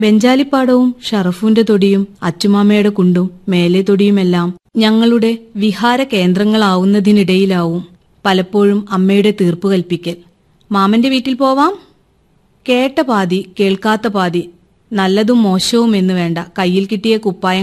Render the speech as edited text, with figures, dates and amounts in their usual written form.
ബെഞ്ചാലിപ്പാടവും ഷറഫൂന്റെ തൊടിയും അച്ചുമാമയുടെ കുണ്ടും മേലെ തൊടിയുമെല്ലാം ഞങ്ങളുടെ വിഹാര കേന്ദ്രങ്ങളാവുന്നതിനിടയിലാവും പലപ്പോഴും അമ്മയുടെ തീർപ്പ് കൽപ്പിക്കൽ. മാമന്റെ വീട്ടിൽ പോവാം? കേട്ട പാതി കേൾക്കാത്ത പാതി, നല്ലതും മോശവും എന്ന് വേണ്ട, കയ്യിൽ കിട്ടിയ കുപ്പായം